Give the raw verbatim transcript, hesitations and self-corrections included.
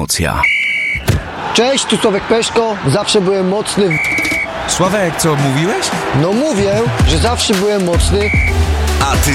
promocja. Cześć, tu Sławek Peszko. Zawsze byłem mocny w... Sławek, co mówiłeś? No mówię, że zawsze byłem mocny. A ty